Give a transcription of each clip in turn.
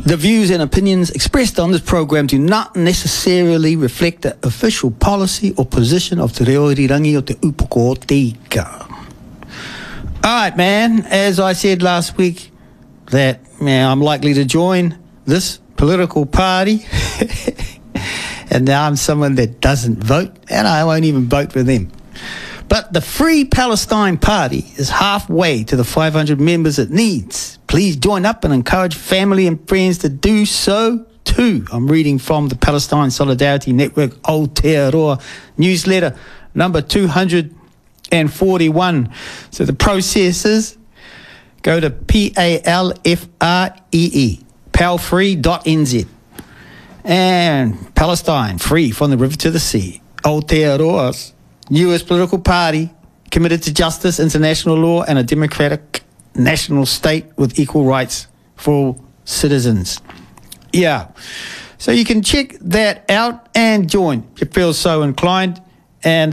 The views and opinions expressed on this program do not necessarily reflect the official policy or position of Te Reo Irirangi o Te Upoko o Te Ika. Alright, man, as I said last week, that I'm likely to join this political party. And now I'm someone that doesn't vote, and I won't even vote for them. But the Free Palestine Party is halfway to the 500 members it needs. Please join up and encourage family and friends to do so too. I'm reading from the Palestine Solidarity Network Aotearoa newsletter number 241. So the process is go to PALFREE, palfree.nz. And Palestine, free from the river to the sea. Aotearoa's US political party, committed to justice, international law, and a democratic national state with equal rights for all citizens. Yeah. So you can check that out and join if you feel so inclined. And,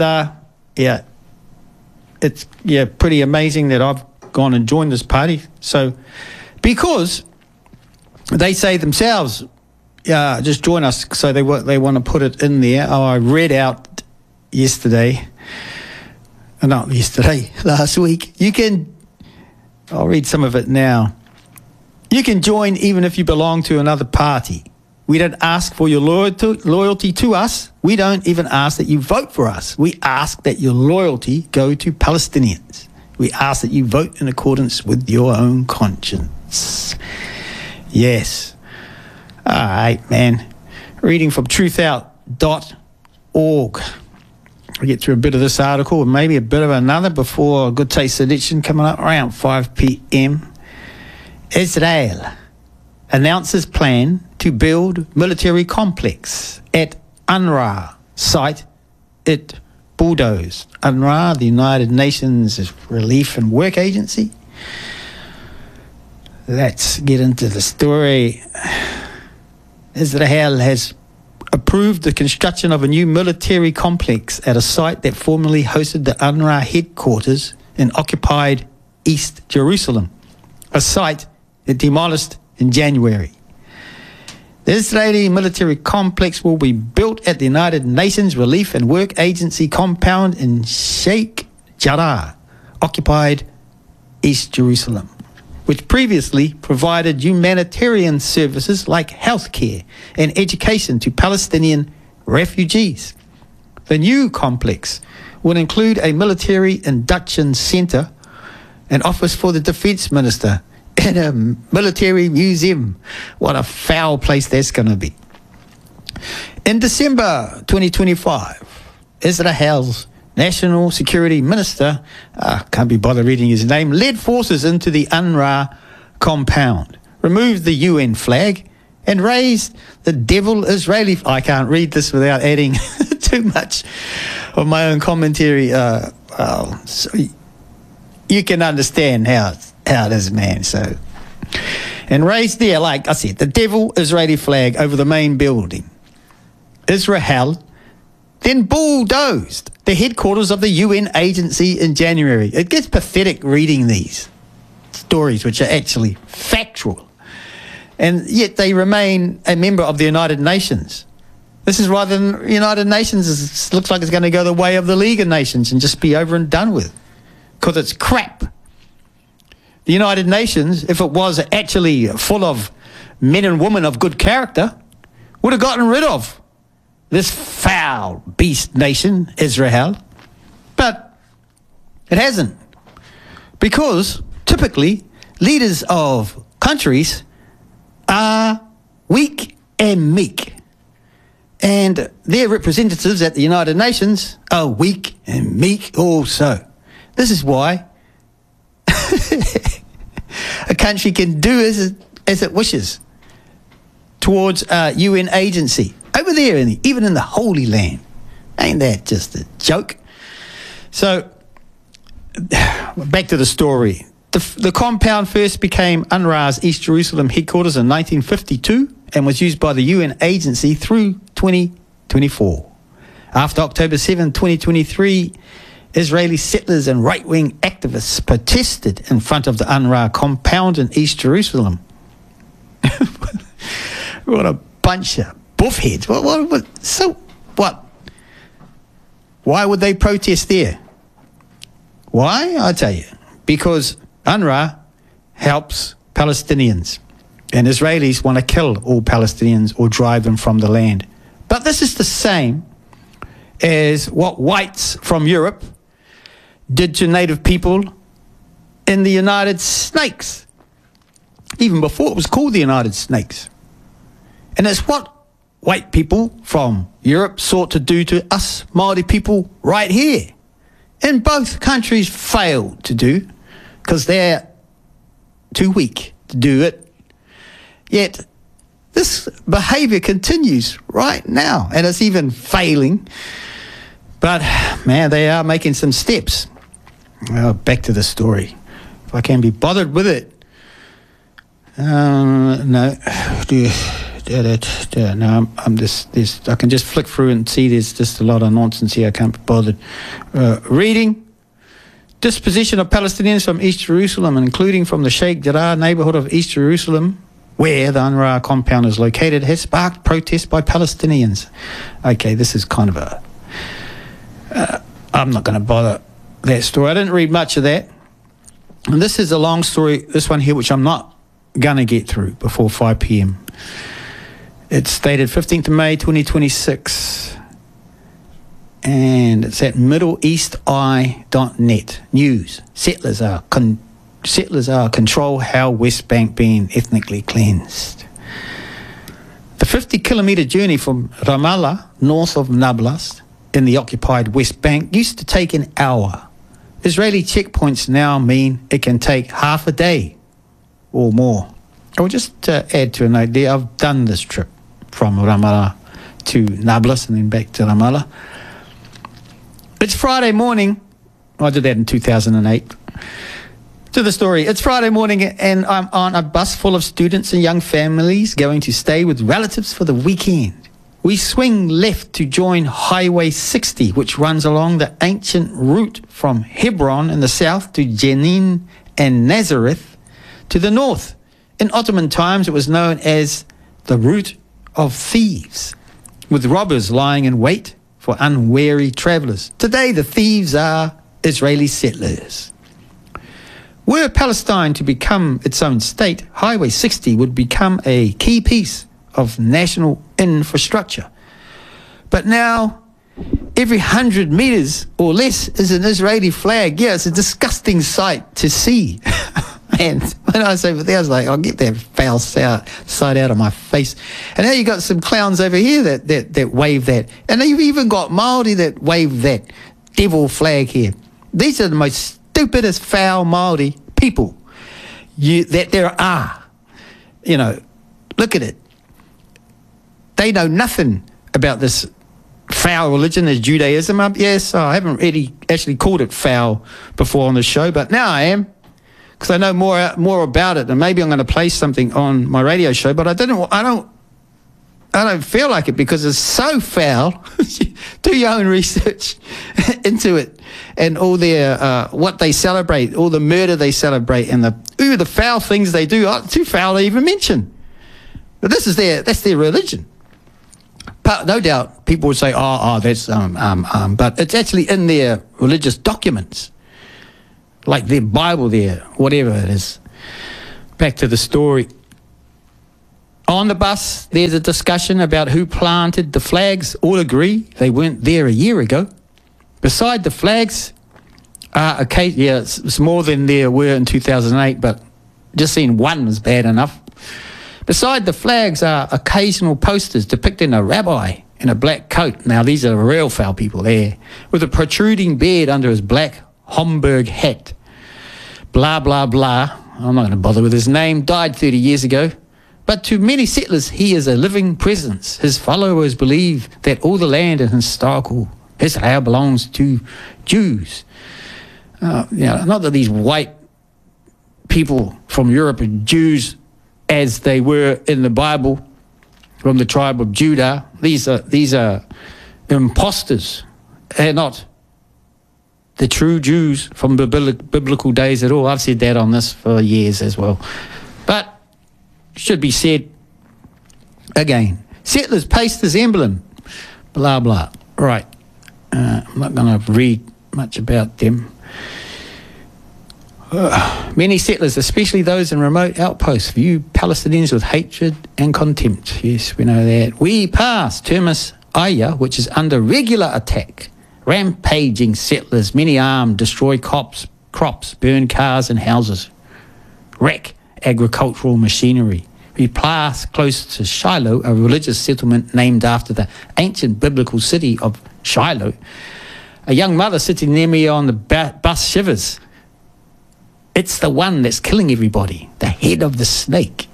it's pretty amazing that I've gone and joined this party. So, because they say themselves, just join us. So they want to put it in there. I read out last week. I'll read some of it now. You can join even if you belong to another party. We don't ask for your loyalty to us. We don't even ask that you vote for us. We ask that your loyalty go to Palestinians. We ask that you vote in accordance with your own conscience. Yes. All right, man. Reading from truthout.org. I'll get through a bit of this article and maybe a bit of another before Good Taste Edition coming up around 5 p.m. Israel announces plan to build military complex at UNRWA site it bulldozed. UNRWA, the United Nations Relief and Work Agency. Let's get into the story. Israel has approved the construction of a new military complex at a site that formerly hosted the UNRWA headquarters in occupied East Jerusalem, a site it demolished in January. The Israeli military complex will be built at the United Nations Relief and Work Agency compound in Sheikh Jarrah, occupied East Jerusalem, which previously provided humanitarian services like healthcare and education to Palestinian refugees. The new complex will include a military induction centre, an office for the defence minister, and a military museum. What a foul place that's going to be. In December 2025, Israel's National Security Minister, can't be bothered reading his name, led forces into the UNRWA compound, removed the UN flag, and raised the devil Israeli... I can't read this without adding too much of my own commentary. So you can understand how it is, man. So, and raised there, like I said, the devil Israeli flag over the main building. Israel then bulldozed the headquarters of the UN agency in January. It gets pathetic reading these stories, which are actually factual. And yet they remain a member of the United Nations. This is rather than United Nations, looks like it's going to go the way of the League of Nations and just be over and done with, because it's crap. The United Nations, if it was actually full of men and women of good character, would have gotten rid of this foul beast nation, Israel. But it hasn't. Because typically leaders of countries are weak and meek. And their representatives at the United Nations are weak and meek also. This is why a country can do as it wishes towards a UN agency. Over there, even in the Holy Land. Ain't that just a joke? So, back to the story. The compound first became UNRWA's East Jerusalem headquarters in 1952 and was used by the UN agency through 2024. After October 7, 2023, Israeli settlers and right-wing activists protested in front of the UNRWA compound in East Jerusalem. What a bunch of buffheads. What? Why would they protest there? Why? I'll tell you. Because UNRWA helps Palestinians. And Israelis want to kill all Palestinians or drive them from the land. But this is the same as what whites from Europe did to native people in the United Snakes, even before it was called the United Snakes. And it's what white people from Europe sought to do to us Māori people right here. And both countries failed to do because they're too weak to do it. Yet this behaviour continues right now, and it's even failing. But, man, they are making some steps. Well, back to the story. If I can be bothered with it. No. No, I'm just, I can just flick through and see there's just a lot of nonsense here. I can't be bothered. Reading. Disposition of Palestinians from East Jerusalem, including from the Sheikh Jarrah neighbourhood of East Jerusalem, where the UNRWA compound is located, has sparked protests by Palestinians. Okay, this is kind of a... I'm not going to bother that story. I didn't read much of that. And this is a long story, this one here, which I'm not going to get through before 5 p.m. It's dated 15th of May, 2026. And it's at middleeasteye.net. News. Settlers are control how West Bank being ethnically cleansed. The 50-kilometre journey from Ramallah, north of Nablus, in the occupied West Bank, used to take an hour. Israeli checkpoints now mean it can take half a day or more. I'll just add to an idea. I've done this trip from Ramallah to Nablus and then back to Ramallah. It's Friday morning. I did that in 2008. To the story. It's Friday morning and I'm on a bus full of students and young families going to stay with relatives for the weekend. We swing left to join Highway 60, which runs along the ancient route from Hebron in the south to Jenin and Nazareth to the north. In Ottoman times, it was known as the route of thieves, with robbers lying in wait for unwary travellers. Today, the thieves are Israeli settlers. Were Palestine to become its own state, Highway 60 would become a key piece of national infrastructure. But now, every 100 metres or less is an Israeli flag. Yeah, it's a disgusting sight to see. And when I say there, I was like, I'll get that foul side out of my face. And now you got some clowns over here that wave that. And you've even got Māori that wave that devil flag here. These are the most stupidest foul Māori people that there are. You know, look at it. They know nothing about this foul religion as Judaism. Yes, I haven't really actually called it foul before on the show, but now I am, because I know more about it, and maybe I'm going to play something on my radio show. But I don't feel like it because it's so foul. Do your own research into it and all their what they celebrate, all the murder they celebrate, and the foul things they do. Too foul to even mention. But that's their religion. But no doubt, people would say, that's but it's actually in their religious documents, like their Bible there, whatever it is. Back to the story. On the bus, there's a discussion about who planted the flags. All agree they weren't there a year ago. Beside the flags, it's more than there were in 2008, but just seeing one was bad enough. Beside the flags are occasional posters depicting a rabbi in a black coat. Now, these are real foul people there, with a protruding beard under his black Homburg hat. Blah, blah, blah. I'm not going to bother with his name. Died 30 years ago. But to many settlers, he is a living presence. His followers believe that all the land in historical Israel belongs to Jews. Not that these white people from Europe are Jews as they were in the Bible from the tribe of Judah. These are imposters. They're not the true Jews from the biblical days at all. I've said that on this for years as well. But should be said, again. Settlers paste as emblem. Blah, blah. Right. I'm not going to read much about them. Many settlers, especially those in remote outposts, view Palestinians with hatred and contempt. Yes, we know that. We pass Termis Aya, which is under regular attack. Rampaging settlers, many armed, destroy crops, burn cars and houses, wreck agricultural machinery. We pass close to Shiloh, a religious settlement named after the ancient biblical city of Shiloh. A young mother sitting near me on the bus shivers. It's the one that's killing everybody, the head of the snake.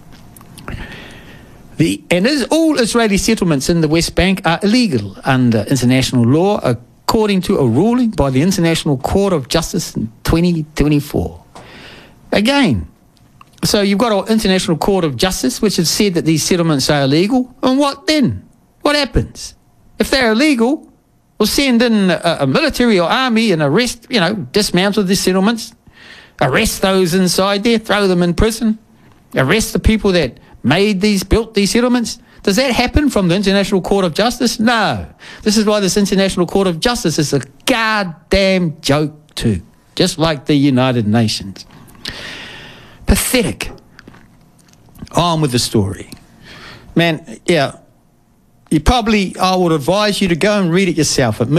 All Israeli settlements in the West Bank are illegal under international law, according to a ruling by the International Court of Justice in 2024. Again, so you've got an International Court of Justice which has said that these settlements are illegal. And what then? What happens? If they're illegal, we'll send in a military or army and arrest, dismantle these settlements, arrest those inside there, throw them in prison, arrest the people that built these settlements. Does that happen from the International Court of Justice? No. This is why this International Court of Justice is a goddamn joke too, just like the United Nations. Pathetic. On with the story. Man, yeah, I would advise you to go and read it yourself at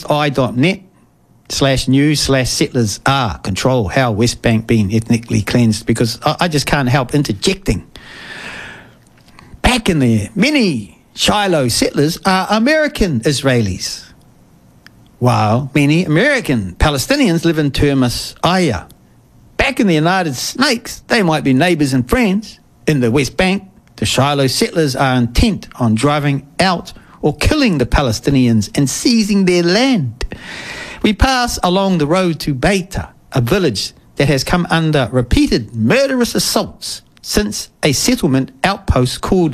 middleeasti.net/news/settlers control how West Bank being ethnically cleansed, because I just can't help interjecting. Back in there, many Shiloh settlers are American Israelis, while many American Palestinians live in Termis Aya. Back in the United Snakes, they might be neighbours and friends. In the West Bank, the Shiloh settlers are intent on driving out or killing the Palestinians and seizing their land. We pass along the road to Beta, a village that has come under repeated murderous assaults since a settlement outpost called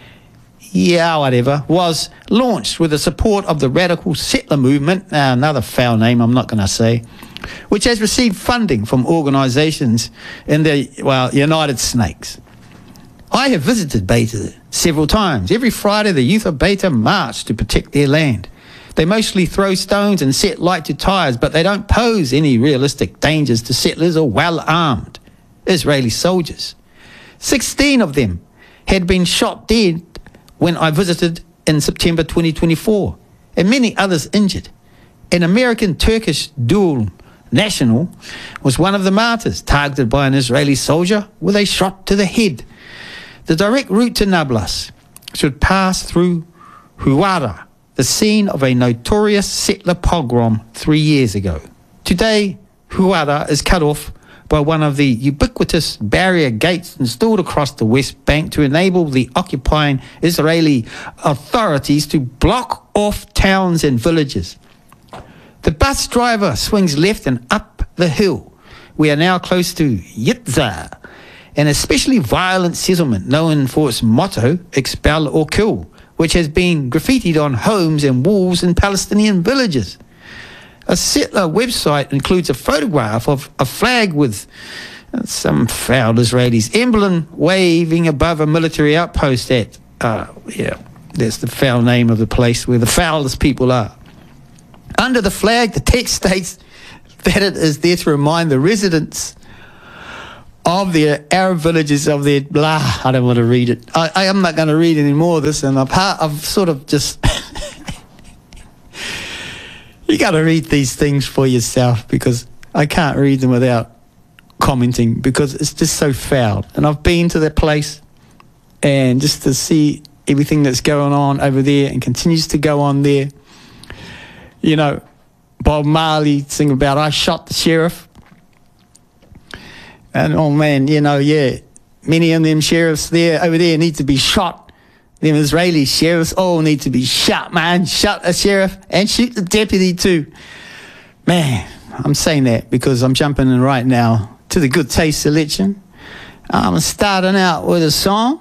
was launched with the support of the radical settler movement, another foul name I'm not going to say, which has received funding from organisations in the, United Snakes. I have visited Beta several times. Every Friday, the youth of Beta march to protect their land. They mostly throw stones and set light to tyres, but they don't pose any realistic dangers to settlers or well-armed Israeli soldiers. 16 of them had been shot dead when I visited in September 2024, and many others injured. An American-Turkish dual national was one of the martyrs, targeted by an Israeli soldier with a shot to the head. The direct route to Nablus should pass through Huwara, the scene of a notorious settler pogrom 3 years ago. Today, Huwara is cut off by one of the ubiquitous barrier gates installed across the West Bank to enable the occupying Israeli authorities to block off towns and villages. The bus driver swings left and up the hill. We are now close to Yitzhak, an especially violent settlement known for its motto, expel or kill, which has been graffitied on homes and walls in Palestinian villages. A settler website includes a photograph of a flag with some foul Israelis emblem waving above a military outpost at, that's the foul name of the place where the foulest people are. Under the flag, the text states that it is there to remind the residents of the Arab villages of their blah. I don't want to read it. I am not going to read any more of this, and I've sort of just... You got to read these things for yourself, because I can't read them without commenting, because it's just so foul. And I've been to that place, and just to see everything that's going on over there and continues to go on there. Bob Marley sing about I shot the sheriff. And oh man, many of them sheriffs over there need to be shot. Them Israeli sheriffs all need to be shot, man. Shot a sheriff and shoot the deputy too. Man, I'm saying that because I'm jumping in right now to the Good Taste selection. I'm starting out with a song,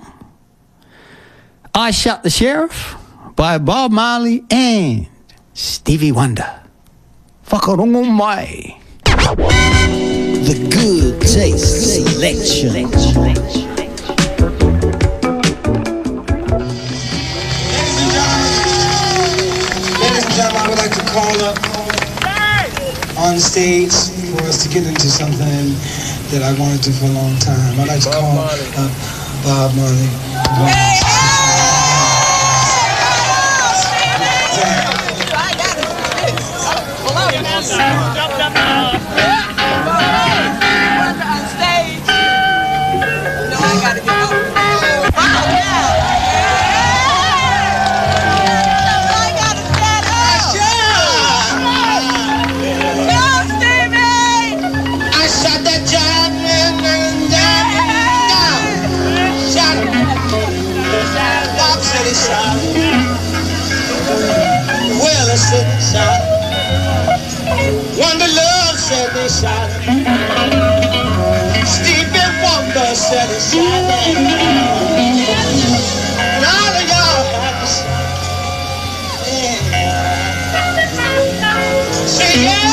I Shot the Sheriff by Bob Marley and Stevie Wonder. Whakarungumai. The Good Taste selection. on stage for us to get into something that I wanted to for a long time. I'd like to call Bob Marley. Well, I said they shot him. Wonder Love said they shot him. Stevie Wonder said they shot him. And all of y'all have to say, yeah. Say yeah.